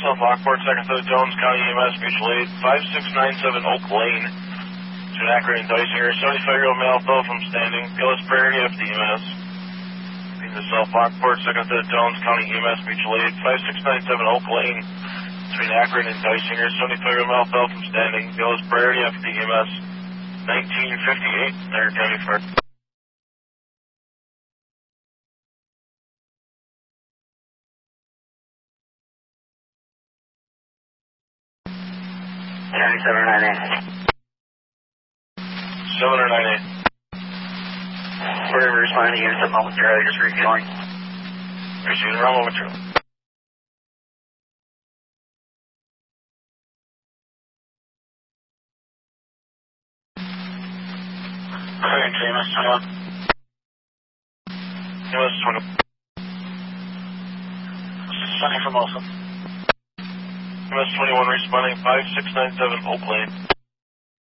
South Lockport, 2nd to Jones County EMS, mutual aid, 5697 Oak Lane. Between Akron and Dysinger, 75-year-old male fell from standing. Gillis Prairie, FDMS. Between the South Lockport, 2nd to Jones County EMS, mutual aid, 5697 Oak Lane. Between Akron and Dysinger, 75-year-old male fell from standing. Gillis Prairie, FDMS. 1958, Aaron County Fire. County 798. 7 or 9A. We're responding to units momentarily, just refueling. Receiving around momentarily. Clearing to EMS 21. EMS 20. Sunny from Olson. EMS 21 responding, 5697 Oak Lane.